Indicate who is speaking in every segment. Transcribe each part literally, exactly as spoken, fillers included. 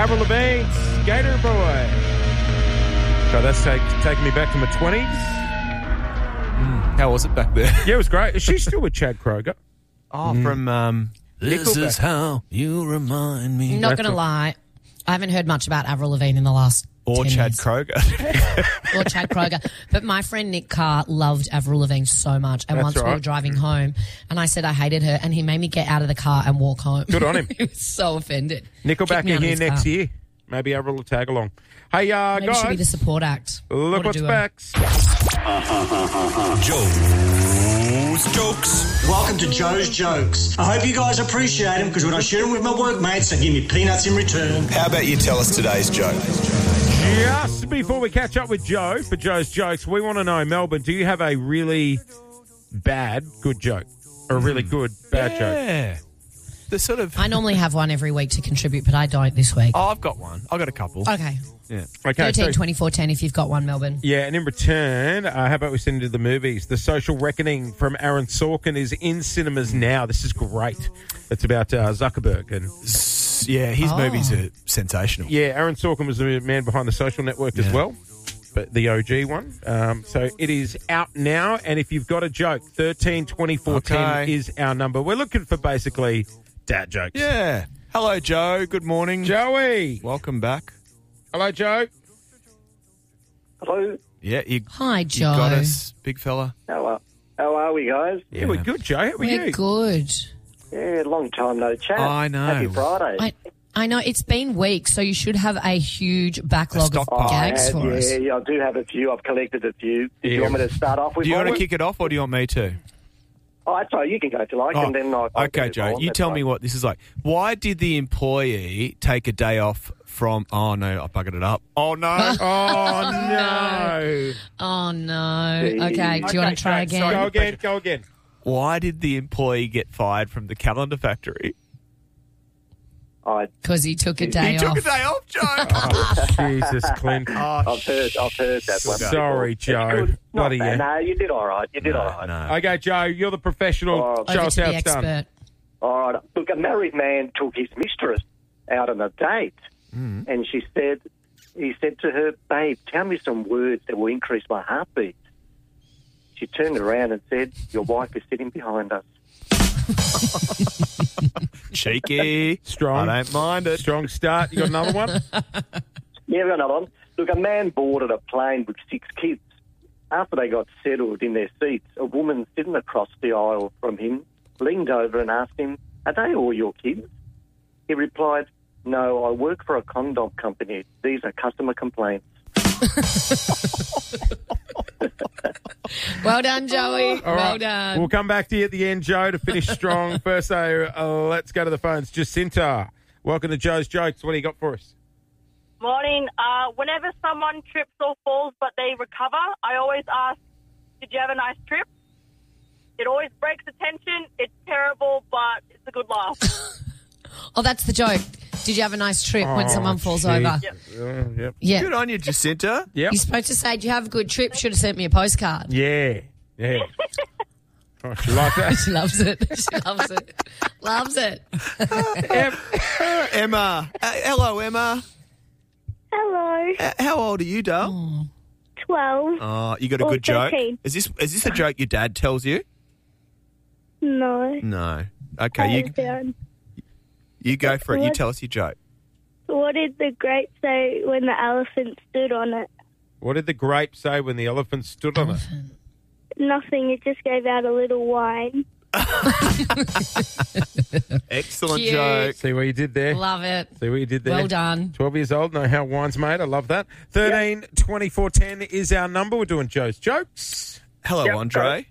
Speaker 1: Avril Lavigne, Skater Boy. So that's take, taking me back to my twenties.
Speaker 2: Mm, how was it back there?
Speaker 1: Yeah, it was great. Is she still with Chad Kroger?
Speaker 2: Oh, mm. from um, This
Speaker 1: Nickelback.
Speaker 2: Is How You Remind Me.
Speaker 3: Not going to lie, I haven't heard much about Avril Lavigne in the last
Speaker 2: Or
Speaker 3: ten
Speaker 2: Chad
Speaker 3: years.
Speaker 2: Kroger.
Speaker 3: Or Chad Kroger. But my friend Nick Carr loved Avril Lavigne so much. And
Speaker 1: That's
Speaker 3: once we
Speaker 1: right.
Speaker 3: were driving home and I said I hated her and he made me get out of the car and walk home.
Speaker 1: Good on him.
Speaker 3: He was so offended.
Speaker 1: Nickelback
Speaker 3: Kicked me
Speaker 1: are
Speaker 3: out of
Speaker 1: here
Speaker 3: his
Speaker 1: next
Speaker 3: car.
Speaker 1: year. Maybe Avril will tag along. Hey, uh,
Speaker 3: Maybe she'll be the
Speaker 1: guys,
Speaker 3: support act.
Speaker 1: look
Speaker 3: What a
Speaker 1: what's
Speaker 3: duo.
Speaker 1: back.
Speaker 4: Joe's Jokes.
Speaker 5: Welcome to Joe's Jokes. I hope you guys appreciate them because when I share them with my workmates, they give me peanuts in return.
Speaker 4: How about you tell us today's joke?
Speaker 1: Just before we catch up with Joe for Joe's Jokes, we want to know, Melbourne, do you have a really bad good joke? Or a really good bad joke?
Speaker 2: Yeah. The sort of...
Speaker 3: I normally have one every week to contribute, but I don't this week.
Speaker 2: Oh, I've got one. I've got a couple.
Speaker 3: Okay.
Speaker 2: Yeah.
Speaker 1: Okay,
Speaker 3: thirteen
Speaker 1: so,
Speaker 3: twenty-four ten if you've got one, Melbourne.
Speaker 1: yeah, and in return, uh, how about we send it to the movies? The Social Reckoning from Aaron Sorkin is in cinemas now. This is great. It's about uh, Zuckerberg. And
Speaker 2: Yeah, his
Speaker 3: Oh.
Speaker 2: movies are sensational.
Speaker 1: yeah, Aaron Sorkin was the man behind The Social Network as
Speaker 2: Yeah.
Speaker 1: well, but the O G one. Um, so it is out now, and if you've got a joke, thirteen twenty-four ten
Speaker 2: Okay.
Speaker 1: is our number. We're looking for basically dad jokes.
Speaker 2: Yeah. Hello, Joe. Good morning.
Speaker 1: Joey.
Speaker 2: Welcome back.
Speaker 1: Hello, Joe.
Speaker 6: Hello.
Speaker 2: Yeah, you,
Speaker 3: Hi,
Speaker 2: you
Speaker 3: Joe.
Speaker 2: got us, big fella.
Speaker 6: How are, how are we, guys?
Speaker 1: Yeah, we're good, Joe. How are
Speaker 3: We're
Speaker 1: you?
Speaker 3: good.
Speaker 6: Yeah, long time no chat.
Speaker 2: I know.
Speaker 6: Happy Friday.
Speaker 3: I I know it's been weeks, so you should have a huge backlog
Speaker 2: A
Speaker 3: of
Speaker 2: stockpile.
Speaker 6: I
Speaker 3: gags
Speaker 6: have,
Speaker 3: for
Speaker 6: yeah,
Speaker 3: us.
Speaker 6: yeah, I do have a few. I've collected a few. Do
Speaker 1: Yeah.
Speaker 6: you want me to start off with
Speaker 2: Do you
Speaker 6: one?
Speaker 2: want to kick it off or do you want me to?
Speaker 6: Oh, that's right. You can go if you like,
Speaker 2: Oh,
Speaker 6: and then I'll, I'll
Speaker 2: okay,
Speaker 6: get
Speaker 2: Joe.
Speaker 6: on.
Speaker 2: You
Speaker 6: That's
Speaker 2: tell
Speaker 6: fine.
Speaker 2: me what this is like. Why did the employee take a day off from... Oh, no, I buggered it up. Oh, no.
Speaker 1: Oh, no.
Speaker 3: Oh no.
Speaker 6: Gee.
Speaker 3: Okay, do you want to try
Speaker 2: okay,
Speaker 3: again?
Speaker 2: sorry.
Speaker 1: Go again, go again.
Speaker 2: Why did the employee get fired from the calendar factory?
Speaker 6: I,
Speaker 3: Because he took a day
Speaker 2: he
Speaker 3: off.
Speaker 2: took a day off, Joe.
Speaker 1: Oh, Jesus, Clint.
Speaker 2: oh,
Speaker 6: I've heard, I've heard that one.
Speaker 1: Sorry,
Speaker 6: before.
Speaker 1: Joe.
Speaker 6: It's good. Not
Speaker 1: Bloody
Speaker 6: bad.
Speaker 1: yeah.
Speaker 6: No, you did all right. You did all right.
Speaker 2: no.
Speaker 1: Okay, Joe, you're the professional.
Speaker 6: Oh,
Speaker 1: Show
Speaker 3: Over
Speaker 1: us
Speaker 3: to
Speaker 1: how
Speaker 3: the
Speaker 1: it's done.
Speaker 3: expert.
Speaker 6: All right. Look, a married man took his mistress out on a date,
Speaker 2: Mm.
Speaker 6: and she said, he said to her, "Babe, tell me some words that will increase my heartbeat." She turned around and said, "Your wife is sitting behind us."
Speaker 2: Cheeky.
Speaker 1: Strong.
Speaker 2: I don't mind it.
Speaker 1: Strong start. You got another one?
Speaker 6: Yeah, we got another one. Look, a man boarded a plane with six kids. After they got settled in their seats, a woman sitting across the aisle from him leaned over and asked him, "Are they all your kids?" He replied, "No, I work for a condom company. These are customer complaints."
Speaker 3: Well done, Joey.
Speaker 1: All
Speaker 3: well
Speaker 1: right.
Speaker 3: done.
Speaker 1: We'll come back to you at the end, Joe, to finish strong. First, though, uh, let's go to the phones. Jacinta, welcome to Joe's Jokes. What do you got for us?
Speaker 7: Morning. Uh, whenever someone trips or falls but they recover, I always ask, did you have a nice trip? It always breaks the tension. It's terrible, but it's a good laugh.
Speaker 3: Oh, that's the joke. Did you have a nice trip when
Speaker 1: Oh,
Speaker 3: someone falls
Speaker 1: gee.
Speaker 3: over?
Speaker 7: Yep.
Speaker 1: Uh, yep.
Speaker 3: Yeah.
Speaker 2: Good on you, Jacinta.
Speaker 1: Yep.
Speaker 3: You're supposed to say, "Do you have a good trip?" Should have sent me a postcard.
Speaker 1: Yeah. Yeah. Oh, she like that.
Speaker 3: She loves it. She loves it. Loves it.
Speaker 2: Emma. Uh, hello, Emma.
Speaker 8: Hello,
Speaker 2: Uh, how old are you, Dale?
Speaker 8: twelve.
Speaker 2: Oh, you got a
Speaker 8: Or
Speaker 2: good joke?
Speaker 8: thirteen.
Speaker 2: Is this is this a joke your dad tells you?
Speaker 8: No.
Speaker 2: No. Okay, you
Speaker 8: Down.
Speaker 2: you go for it. You
Speaker 8: What?
Speaker 2: tell us your joke.
Speaker 8: What did the grape say when the elephant stood on it?
Speaker 1: What did the grape say when the elephant stood on it?
Speaker 8: Nothing. It just gave out a little whine.
Speaker 2: Excellent
Speaker 3: Cute.
Speaker 2: joke.
Speaker 1: See what you did there?
Speaker 3: Love it.
Speaker 1: See what you did there?
Speaker 3: Well done.
Speaker 1: twelve years old, know how wine's made. I love that. thirteen twenty-four ten is our number. We're doing Joe's Jokes.
Speaker 2: Hello,
Speaker 6: Yep,
Speaker 2: Andre.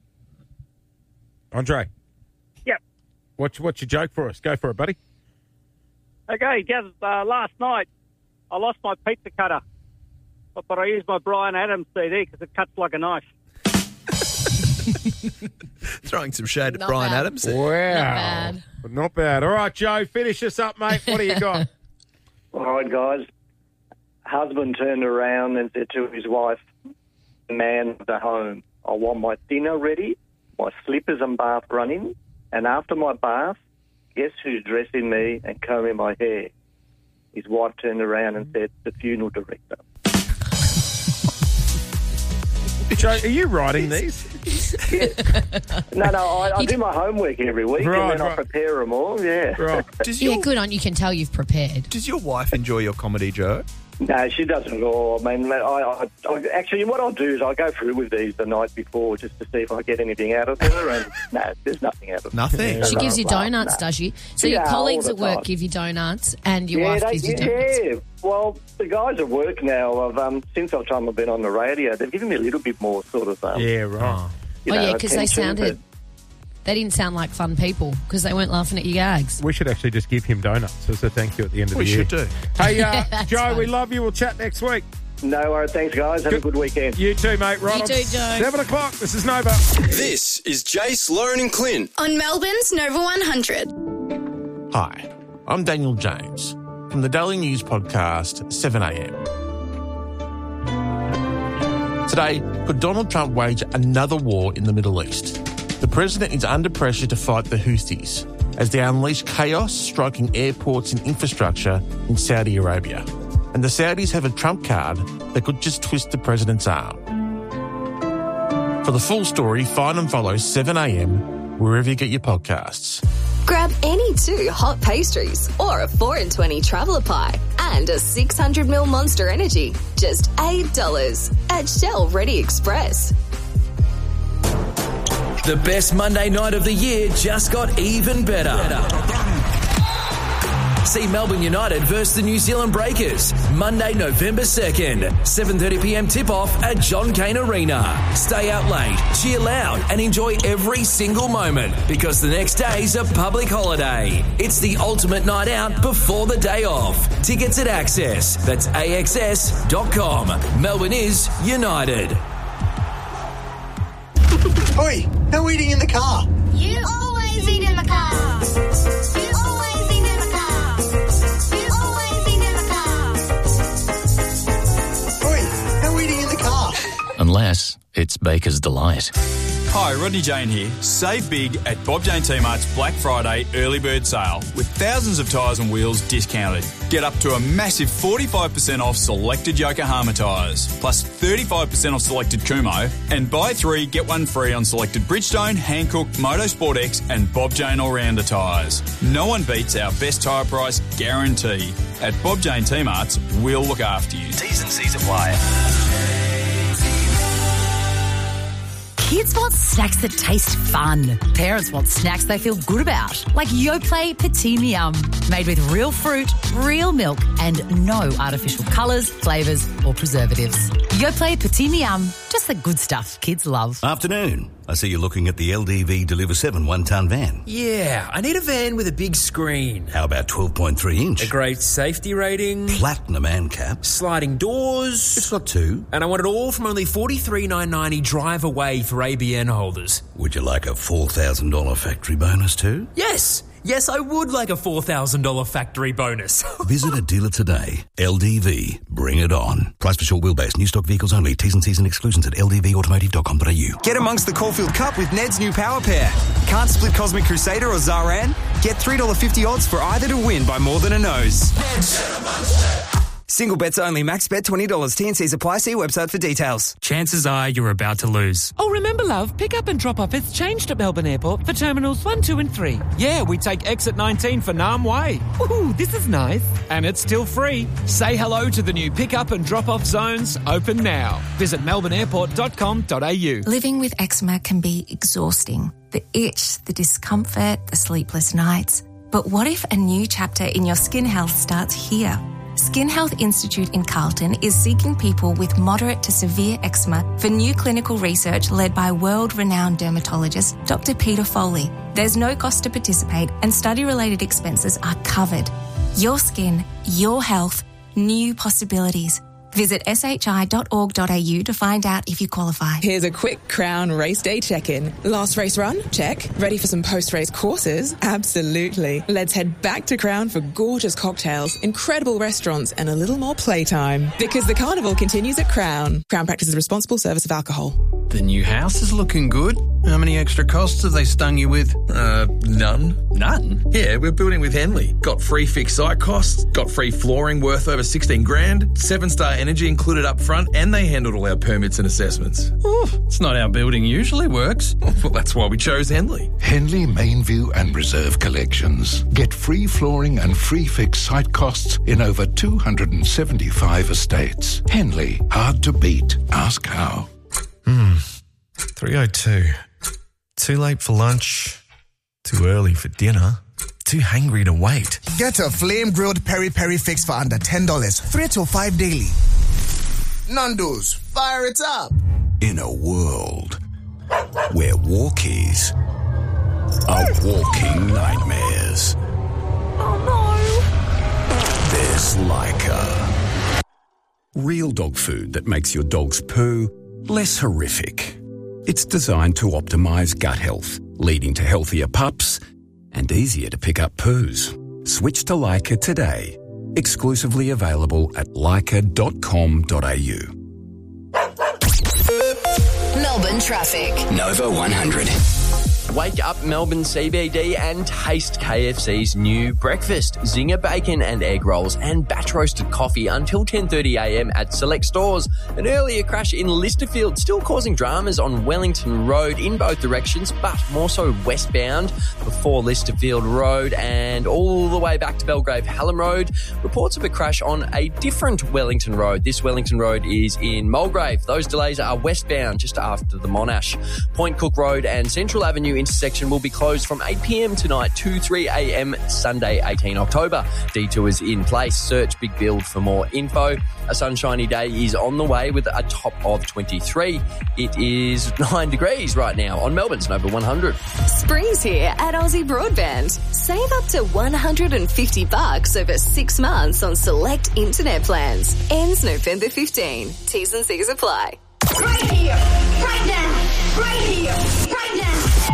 Speaker 1: Andre.
Speaker 9: Yep.
Speaker 1: What's, what's your joke for us? Go for it, buddy.
Speaker 9: Okay, just uh, last night I lost my pizza cutter, but, but I used my Brian Adams C D because it cuts like a knife.
Speaker 2: Throwing some shade at
Speaker 3: Not
Speaker 2: Brian
Speaker 3: bad.
Speaker 2: Adams.
Speaker 1: Wow.
Speaker 3: Not bad.
Speaker 1: But not bad. All right, Joe, finish us up, mate. What do you got?
Speaker 6: All right, guys. Husband turned around and said to his wife, "Man of the home, I want my dinner ready, my slippers and bath running, and after my bath, guess who's dressing me and combing my hair?" his wife turned around and said, the funeral director.
Speaker 1: Joe, are you writing these?
Speaker 6: No, no, I, I do my homework every week
Speaker 1: Right,
Speaker 6: and then
Speaker 1: right.
Speaker 6: I prepare them all, yeah.
Speaker 1: Right.
Speaker 2: Does
Speaker 3: Yeah,
Speaker 2: your,
Speaker 3: good on you. Can tell you've prepared.
Speaker 2: does your wife enjoy your comedy, Joe?
Speaker 6: No, she doesn't at all. I mean, I, I, I, actually, what I'll do is I'll go through with these the night before just to see if I get anything out of her, and no, there's nothing out of her.
Speaker 2: Nothing.
Speaker 3: She gives you donuts,
Speaker 6: no.
Speaker 3: does she? So
Speaker 6: Yeah,
Speaker 3: your colleagues
Speaker 6: all
Speaker 3: at
Speaker 6: the
Speaker 3: work
Speaker 6: time.
Speaker 3: give you donuts, and your
Speaker 6: Yeah,
Speaker 3: wife
Speaker 6: they,
Speaker 3: gives you donuts.
Speaker 6: yeah. Well, the guys at work now, I've, um, since the time I've been on the radio, they've given me a little bit more sort of... Um,
Speaker 1: Yeah, right.
Speaker 6: you
Speaker 3: Oh
Speaker 6: know,
Speaker 3: yeah, because they
Speaker 6: attention,
Speaker 3: sounded. They didn't sound like fun people because they weren't laughing at your gags.
Speaker 1: We should actually just give him donuts as a thank you at the end of
Speaker 2: We
Speaker 1: the year.
Speaker 2: should do.
Speaker 1: Hey, uh,
Speaker 3: Yeah, that's
Speaker 1: Joe,
Speaker 3: fun.
Speaker 1: we love you. We'll chat next week.
Speaker 6: but No worries. Thanks, guys. Have a good weekend.
Speaker 1: You too, mate. Right
Speaker 3: You
Speaker 1: on
Speaker 3: too, Joe.
Speaker 1: Seven o'clock. This is Nova.
Speaker 4: This is Jace, Lauren and Clint.
Speaker 10: On Melbourne's Nova one hundred.
Speaker 11: Hi, I'm Daniel James from the Daily News podcast seven a m. Today, could Donald Trump wage another war in the Middle East? The president is under pressure to fight the Houthis as they unleash chaos striking airports and infrastructure in Saudi Arabia. And the Saudis have a trump card that could just twist the president's arm. For the full story, find and follow seven a m wherever you get your podcasts.
Speaker 10: Grab any two hot pastries or a four in twenty traveller pie and a six hundred milliliter Monster Energy. Just eight dollars at Shell Ready Express.
Speaker 12: The best Monday night of the year just got even better. See Melbourne United versus the New Zealand Breakers, Monday, November second, seven thirty p m tip-off at John Cain Arena. Stay out late, cheer loud and enjoy every single moment because the next day's a public holiday. It's the ultimate night out before the day off. Tickets at Access. That's A X S dot com. Melbourne is United.
Speaker 13: Oi, no eating in the car.
Speaker 14: You always eat in the car. You always eat in the car. You always eat in the car.
Speaker 13: Oi, no eating in the car.
Speaker 15: Unless it's Baker's Delight.
Speaker 16: Hi, Rodney Jane here. Save big at Bob Jane T-Mart's Black Friday early bird sale with thousands of tyres and wheels discounted. Get up to a massive forty-five percent off selected Yokohama tyres, plus thirty-five percent off selected Kumo, and buy three, get one free on selected Bridgestone, Hankook, Motorsport X and Bob Jane All-Rounder tyres. No one beats our best tyre price guarantee. At Bob Jane T-Mart's, we'll look after you.
Speaker 12: T's and C's apply.
Speaker 17: Kids want snacks that taste fun. Parents want snacks they feel good about, like Yoplait Petit Miam, made with real fruit, real milk, and no artificial colours, flavours, or preservatives. Yoplait Petit Miam, just the good stuff kids love.
Speaker 18: Afternoon. I see you're looking at the L D V Deliver seven one-tonne van.
Speaker 19: Yeah, I need a van with a big screen.
Speaker 18: How about twelve point three inch?
Speaker 19: A great safety rating.
Speaker 18: Platinum ANCAP.
Speaker 19: Sliding doors.
Speaker 18: It's got two.
Speaker 19: And I want it all from only forty-three thousand nine hundred ninety drive away for A B N holders.
Speaker 18: Would you like a four thousand dollars factory bonus too?
Speaker 19: Yes. Yes, I would like a four thousand dollars factory bonus.
Speaker 18: Visit a dealer today. L D V. Bring it on. Price for short wheelbase. New stock vehicles only. T's and C's and exclusions at l d v automotive dot com dot a u.
Speaker 20: Get amongst the Caulfield Cup with Ned's new power pair. Can't split Cosmic Crusader or Zaran? Get three dollars fifty odds for either to win by more than a nose. Single bets only. Max bet twenty dollars. T and C's apply. See website for details.
Speaker 21: Chances are you're about to lose. Oh, remember, love, pick up and drop off has changed at Melbourne Airport for terminals one, two and three.
Speaker 22: Yeah, we take exit nineteen for Nam Way.
Speaker 21: Ooh, this is nice.
Speaker 22: And it's still free. Say hello to the new pick up and drop off zones, open now. Visit melbourne airport dot com dot a u.
Speaker 23: Living with eczema can be exhausting. The itch, the discomfort, the sleepless nights. But what if a new chapter in your skin health starts here? Skin Health Institute in Carlton is seeking people with moderate to severe eczema for new clinical research led by world-renowned dermatologist Doctor Peter Foley. There's no cost to participate and study-related expenses are covered. Your skin, your health, new possibilities. Visit s h i dot org dot a u to find out if you qualify.
Speaker 24: Here's a quick Crown race day check-in. Last race run? Check. Ready for some post-race courses? Absolutely. Let's head back to Crown for gorgeous cocktails, incredible restaurants, and a little more playtime. Because the carnival continues at Crown. Crown practices responsible service of alcohol.
Speaker 5: The new house is looking good. How many extra costs have they stung you with?
Speaker 7: Uh, none.
Speaker 5: None?
Speaker 7: Yeah, we're building with Henley. Got free fixed site costs, got free flooring worth over sixteen grand, seven-star energy included up front, and they handled all our permits and assessments.
Speaker 5: Oh, it's not how building usually works.
Speaker 7: Well, that's why we chose Henley.
Speaker 8: Henley Mainview and Reserve Collections. Get free flooring and free fixed site costs in over two hundred seventy-five estates. Henley, hard to beat. Ask how.
Speaker 9: Hmm. three oh two. Too late for lunch. Too early for dinner. Too hangry to wait.
Speaker 25: Get a flame-grilled peri-peri fix for under ten dollars. Three till five daily. Nando's, fire it up.
Speaker 18: In a world where walkies are walking nightmares.
Speaker 14: Oh no!
Speaker 18: There's Leica. Real dog food that makes your dog's poo less horrific. It's designed to optimise gut health, leading to healthier pups and easier to pick up poos. Switch to Leica today. Exclusively available at leica dot com dot a u.
Speaker 10: Melbourne traffic.
Speaker 12: Nova one hundred. Wake up Melbourne C B D and taste K F C's new breakfast. Zinger bacon and egg rolls and batch roasted coffee until ten thirty a m at select stores. An earlier crash in Listerfield still causing dramas on Wellington Road in both directions, but more so westbound before Listerfield Road and all the way back to Belgrave Hallam Road. Reports of a crash on a different Wellington Road. This Wellington Road is in Mulgrave. Those delays are westbound just after the Monash. Point Cook Road and Central Avenue intersection will be closed from eight p m tonight to three a m Sunday, eighteenth October. Detours in place. Search Big Build for more info. A sunshiny day is on the way with a top of twenty-three. It is nine degrees right now on Melbourne's Nova one hundred.
Speaker 10: Spring's here at Aussie Broadband. Save up to one hundred fifty bucks over six months on select internet plans. Ends November fifteenth. T's and C's apply.
Speaker 14: Right here, right now, right here, right now.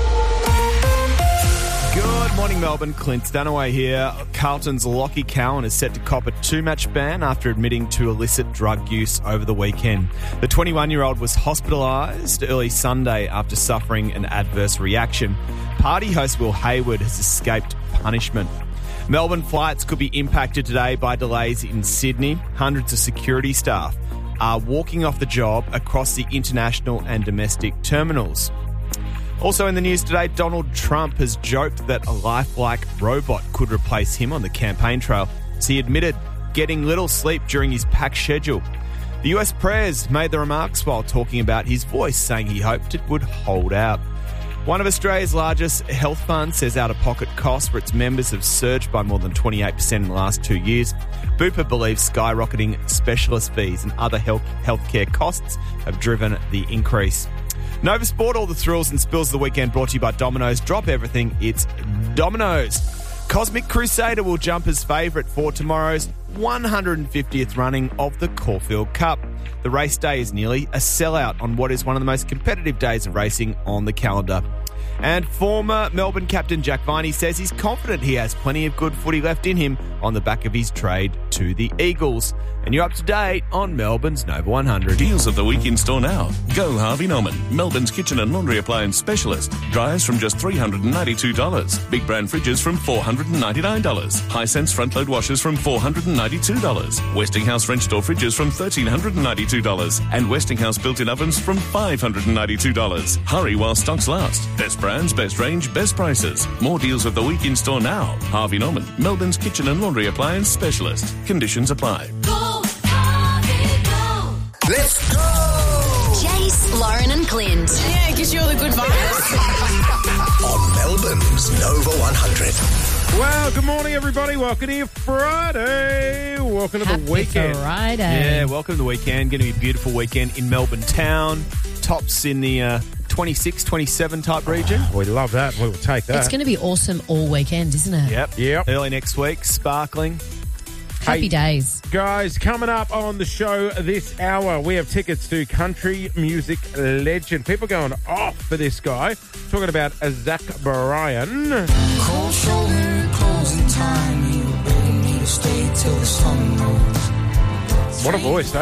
Speaker 2: Good morning, Melbourne. Clint Stanaway here. Carlton's Lockie Cowan is set to cop a two-match ban after admitting to illicit drug use over the weekend. The twenty-one-year-old was hospitalised early Sunday after suffering an adverse reaction. Party host Will Hayward has escaped punishment. Melbourne flights could be impacted today by delays in Sydney. Hundreds of security staff are walking off the job across the international and domestic terminals. Also in the news today, Donald Trump has joked that a lifelike robot could replace him on the campaign trail, as he admitted getting little sleep during his packed schedule. The U S Prez made the remarks while talking about his voice, saying he hoped it would hold out. One of Australia's largest health funds says out-of-pocket costs for its members have surged by more than twenty-eight percent in the last two years. Bupa believes skyrocketing specialist fees and other health healthcare costs have driven the increase. Nova Sport, all the thrills and spills of the weekend brought to you by Domino's. Drop everything, it's Domino's. Cosmic Crusader will jump as favourite for tomorrow's one hundred fiftieth running of the Caulfield Cup. The race day is nearly a sellout on what is one of the most competitive days of racing on the calendar. And former Melbourne captain Jack Viney says he's confident he has plenty of good footy left in him on the back of his trade to the Eagles. And you're up to date on Melbourne's Nova one hundred.
Speaker 26: Deals of the week in store now. Go Harvey Norman, Melbourne's kitchen and laundry appliance specialist. Dryers from just three hundred ninety-two dollars. Big brand fridges from four hundred ninety-nine dollars. Hisense front load washers from four hundred ninety-two dollars. Westinghouse French door fridges from one thousand three hundred ninety-two dollars. And Westinghouse built-in ovens from five hundred ninety-two dollars. Hurry while stocks last. Best brands, best range, best prices. More deals of the week in store now. Harvey Norman, Melbourne's kitchen and laundry appliance specialist. Conditions apply.
Speaker 25: Let's go!
Speaker 10: Jace, Lauren and Clint.
Speaker 17: Yeah, it gives you all the good vibes.
Speaker 25: On Melbourne's Nova one hundred.
Speaker 1: Well, good morning, everybody. Welcome to your Friday. Welcome to
Speaker 3: Happy
Speaker 1: the weekend.
Speaker 3: Friday.
Speaker 2: Yeah, welcome to the weekend. Going to be a beautiful weekend in Melbourne town. Tops in the uh, twenty-six, twenty-seven type region.
Speaker 1: We love that. We'll take that.
Speaker 3: It's going to be awesome all weekend, isn't it?
Speaker 2: Yep.
Speaker 1: Yep.
Speaker 2: Early next week, sparkling.
Speaker 3: Happy
Speaker 1: Hey,
Speaker 3: days.
Speaker 1: Guys, coming up on the show this hour, we have tickets to country music legend. People going off for this guy. Talking about Zach Bryan.
Speaker 14: Cold shoulder, closing time. You better need to stay till the sun moves.
Speaker 1: What a voice, Dave.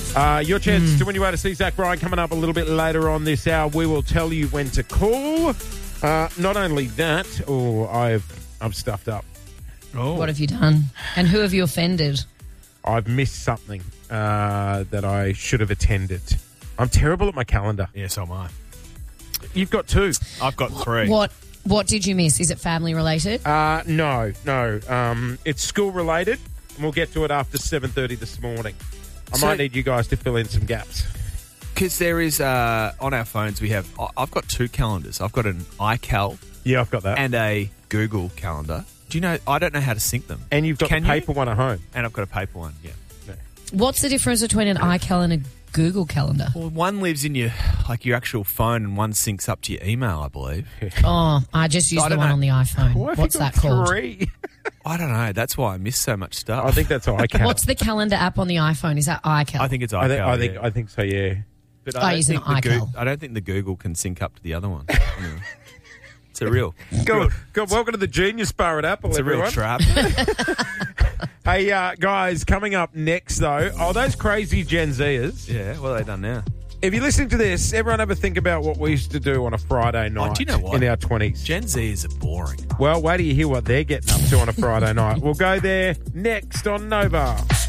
Speaker 1: Uh, your chance
Speaker 3: Hmm.
Speaker 1: to win your way to see Zach Bryan coming up a little bit later on this hour. We will tell you when to call. Uh, not only that, oh, I've I've stuffed up.
Speaker 2: Oh.
Speaker 3: What have you done? And who have you offended?
Speaker 1: I've missed something uh, that I should have attended. I'm terrible at my calendar.
Speaker 2: Yeah, so am I.
Speaker 1: You've got two.
Speaker 2: I've got three.
Speaker 3: What What did you miss? Is it family related?
Speaker 1: Uh, no, no. Um, it's school related, and we'll get to it after seven thirty this morning. I
Speaker 2: So-
Speaker 1: might need you guys to fill in some gaps.
Speaker 2: Because there is, uh, on our phones, we have, I- I've got two calendars. I've got an iCal.
Speaker 1: Yeah, I've got that.
Speaker 2: And a Google calendar. Do you know, I don't know how to sync them.
Speaker 1: And you've got
Speaker 2: Can
Speaker 1: the
Speaker 2: you?
Speaker 1: paper one at home.
Speaker 2: And I've got a paper one, yeah.
Speaker 3: What's the difference between an iCal and a Google Calendar?
Speaker 2: Well, one lives in your, like your actual phone and one syncs up to your email, I believe.
Speaker 3: Oh, I just use
Speaker 2: I
Speaker 3: the
Speaker 2: don't
Speaker 3: one
Speaker 2: know.
Speaker 3: on the iPhone.
Speaker 2: Why have you
Speaker 3: What's
Speaker 2: got
Speaker 3: that called?
Speaker 1: Three.
Speaker 2: I don't know. That's why I miss so much stuff.
Speaker 1: I think that's iCal.
Speaker 3: What's the calendar app on the iPhone? Is that iCal?
Speaker 2: I think it's iCal.
Speaker 1: I think, I think,
Speaker 2: yeah.
Speaker 1: I think so, yeah.
Speaker 2: But
Speaker 3: I
Speaker 2: I, don't
Speaker 3: use an
Speaker 2: think the
Speaker 3: iCal.
Speaker 2: Goo- I don't think the Google can sync up to the other one. Anyway. It's a real,
Speaker 1: Go,
Speaker 2: real-
Speaker 1: go, welcome to the Genius Bar at Apple,
Speaker 2: it's a
Speaker 1: everyone.
Speaker 2: real trap.
Speaker 1: Hey, uh, guys, coming up next, though, oh, those crazy Gen Zers.
Speaker 2: Yeah, what have they done now?
Speaker 1: If you're listening to this, everyone ever think about what we used to do on a Friday night
Speaker 2: Oh, do you know what?
Speaker 1: in our twenties?
Speaker 2: Gen Zs are boring.
Speaker 1: Well, wait till you hear what they're getting up to on a Friday night. We'll go there next on Nova.